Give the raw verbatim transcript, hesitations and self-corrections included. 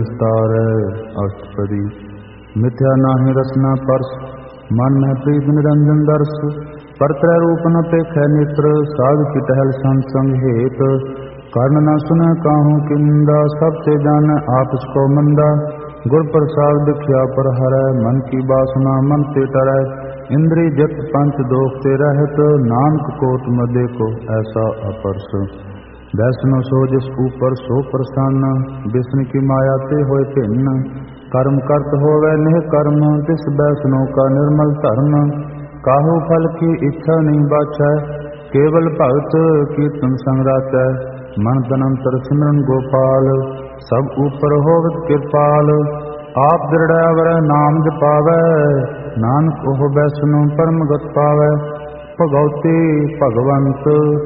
विस्तार अष्टपदी। मिथ्या नाहि रसना परस मन में प्रीत निरंजन दर्श। परत्रय रूप न पेखै नेत्र साधु की टहल संत संग हेत। कर्ण न सुन काहू की निंदा सब ते जान आपस को मंदा। गुर प्रसाद दिखया पर हरै मन की बासना मन ते टरै। इंद्री जत पंच दोष ते रहत नानक कोट मदे को ऐसा अपरस। वैष्णव सो जिस ऊपर सो प्रसन्न विष्णु की माया ते होए भिन्न। कर्म करत होवे निह कर्म तिस वैष्णव का निर्मल धर्म। काहू फल की इच्छा नहीं बाचै केवल भगत कीर्तन संग राचै। मन तन अंतर सिमरन गोपाल सब ऊपर होवत कृपाल। आप दृढ़ अवर नाम जपावै नानक ओह वैष्णव परम गत पावै। भगवती भगवंत